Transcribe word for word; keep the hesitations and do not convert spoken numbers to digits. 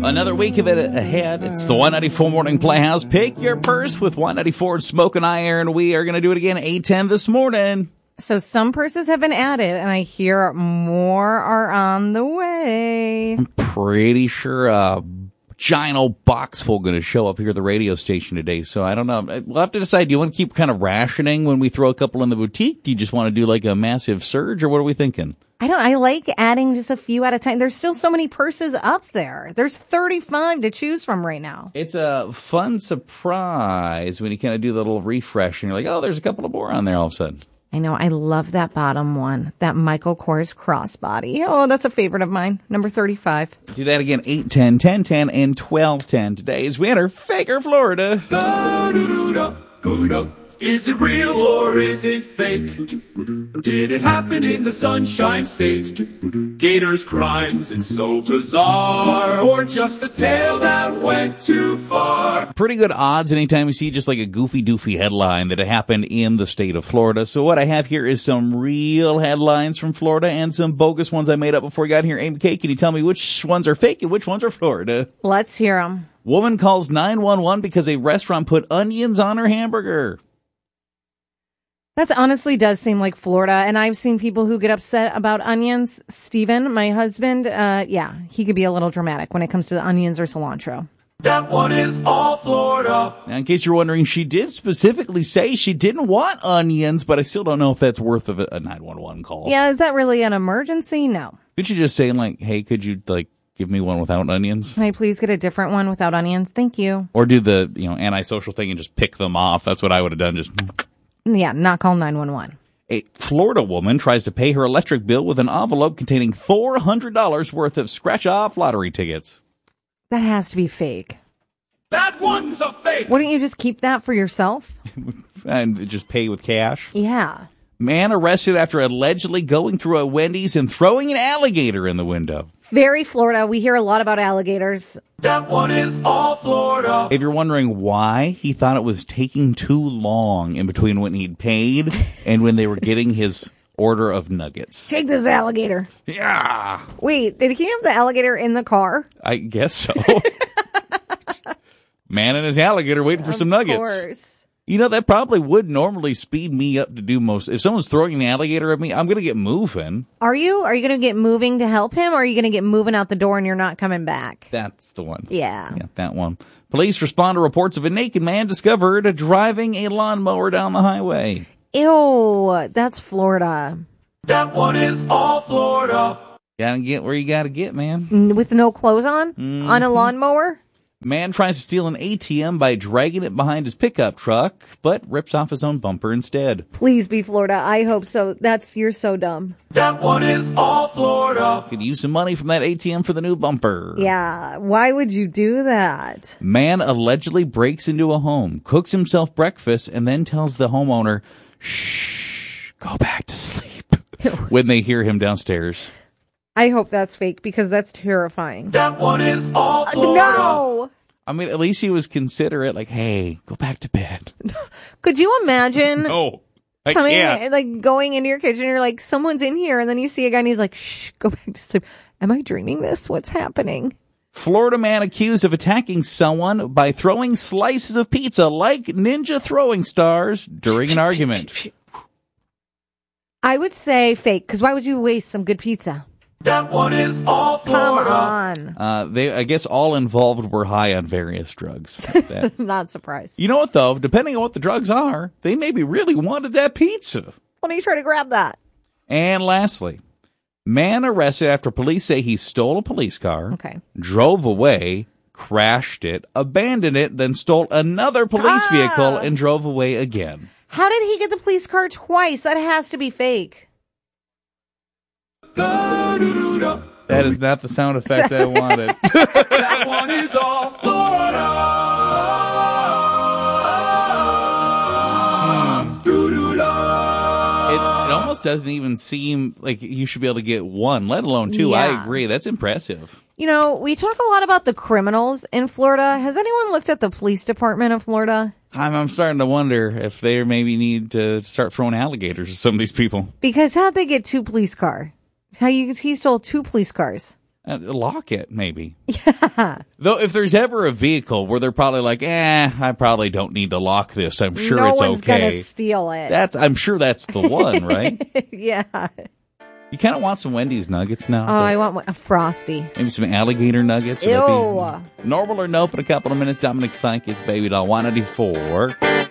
Another week of it ahead. It's the one ninety-four Morning Playhouse. Pick your purse with one ninety-four Smoking Iron. We are going to do it again eight ten this morning. So some purses have been added, and I hear more are on the way. I'm pretty sure a giant old box full going to show up here at the radio station today. So I don't know. We'll have to decide. Do you want to keep kind of rationing when we throw a couple in the boutique? Do you just want to do like a massive surge, or what are we thinking? I don't, I like adding just a few at a time. There's still so many purses up there. There's thirty-five to choose from right now. It's a fun surprise when you kind of do the little refresh and you're like, oh, there's a couple of more on there all of a sudden. I know. I love that bottom one. That Michael Kors crossbody. Oh, that's a favorite of mine. Number thirty-five. Do that again. eight ten, ten ten, and twelve ten. Today is winner, Faker, Florida. Is it real or is it fake? Did it happen in the Sunshine State? Gators, crimes, and so bizarre, or just a tale that went too far? Pretty good odds anytime you see just like a goofy doofy headline that it happened in the state of Florida. So what I have here is some real headlines from Florida and some bogus ones I made up before we got here. Amy K, can you tell me which ones are fake and which ones are Florida? Let's hear them. Woman calls nine one one because a restaurant put onions on her hamburger. That honestly does seem like Florida, and I've seen people who get upset about onions. Steven, my husband, uh, yeah, he could be a little dramatic when it comes to the onions or cilantro. That one is all Florida. Now, in case you're wondering, she did specifically say she didn't want onions, but I still don't know if that's worth of a nine one one call. Yeah, is that really an emergency? No. Could you just say, like, hey, could you, like, give me one without onions? Can I please get a different one without onions? Thank you. Or do the, you know, antisocial thing and just pick them off. That's what I would have done, just... Yeah, not call nine one one. A Florida woman tries to pay her electric bill with an envelope containing four hundred dollars worth of scratch-off lottery tickets. That has to be fake. That one's a fake. Wouldn't you just keep that for yourself? And just pay with cash? Yeah. Man arrested after allegedly going through a Wendy's and throwing an alligator in the window. Very Florida. We hear a lot about alligators. That one is all Florida. If you're wondering why he thought it was taking too long in between when he'd paid and when they were getting his order of nuggets. Take this alligator. Yeah. Wait, did he have the alligator in the car? I guess so. Man and his alligator waiting for of some nuggets. Of course. You know, that probably would normally speed me up to do most. If someone's throwing an alligator at me, I'm going to get moving. Are you? Are you going to get moving to help him, or are you going to get moving out the door and you're not coming back? That's the one. Yeah. Yeah, that one. Police respond to reports of a naked man discovered driving a lawnmower down the highway. Ew, that's Florida. That one is all Florida. Gotta get where you gotta get, man. With no clothes on? Mm-hmm. On a lawnmower? Man tries to steal an A T M by dragging it behind his pickup truck, but rips off his own bumper instead. Please be Florida. I hope so. That's, you're so dumb. That one is all Florida. Could use some money from that A T M for the new bumper. Yeah. Why would you do that? Man allegedly breaks into a home, cooks himself breakfast, and then tells the homeowner, shh, go back to sleep, when they hear him downstairs. I hope that's fake because that's terrifying. That one is all Florida. Uh, no! I mean, at least he was considerate, like, hey, go back to bed. Could you imagine No, I coming, can't. like going into your kitchen, you're like, someone's in here, and then you see a guy and he's like, shh, go back to sleep. Am I dreaming this? What's happening? Florida man accused of attacking someone by throwing slices of pizza like ninja throwing stars during an argument. I would say fake, because why would you waste some good pizza? That one is all Florida. Come on. Uh, they, I guess all involved were high on various drugs. That. Not surprised. You know what, though? Depending on what the drugs are, they maybe really wanted that pizza. Let me try to grab that. And lastly, man arrested after police say he stole a police car, okay. drove away, crashed it, abandoned it, then stole another police ah! vehicle and drove away again. How did he get the police car twice? That has to be fake. That is not the sound effect I wanted. That one is all Florida. It, it almost doesn't even seem like you should be able to get one, let alone two. Yeah. I agree. That's impressive. You know, we talk a lot about the criminals in Florida. Has anyone looked at the police department of Florida? I'm, I'm starting to wonder if they maybe need to start throwing alligators at some of these people. Because how'd they get two police cars? How you, he stole two police cars. Uh, lock it, maybe. Yeah. Though if there's ever a vehicle where they're probably like, eh, I probably don't need to lock this. I'm sure no it's one's okay. gonna steal it. That's, I'm sure that's the one, right? Yeah. You kind of want some Wendy's nuggets now. Oh, so I want one- a Frosty. maybe some alligator nuggets. Would Ew. that be normal or nope? In a couple of minutes, Dominic Funk, it's Baby Doll one ninety-four.